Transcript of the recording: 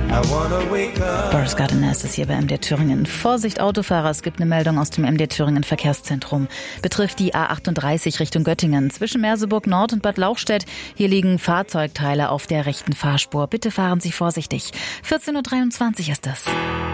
Boris Gardiner ist es hier bei MD Thüringen. Vorsicht Autofahrer, es gibt eine Meldung aus dem MD Thüringen Verkehrszentrum. Betrifft die A38 Richtung Göttingen. Zwischen Merseburg Nord und Bad Lauchstädt. Hier liegen Fahrzeugteile auf der rechten Fahrspur. Bitte fahren Sie vorsichtig. 14:23 Uhr ist das.